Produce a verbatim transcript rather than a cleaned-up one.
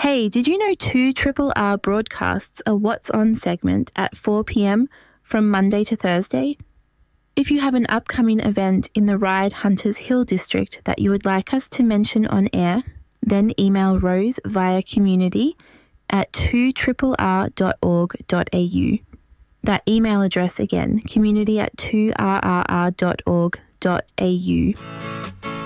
Hey, did you know two R R broadcasts a What's On segment at four p.m. from Monday to Thursday? If you have an upcoming event in the Ryde Hunters Hill district that you would like us to mention on air, then email Rose via community at two R R dot org dot a u. That email address again, community at two R R dot org dot a u.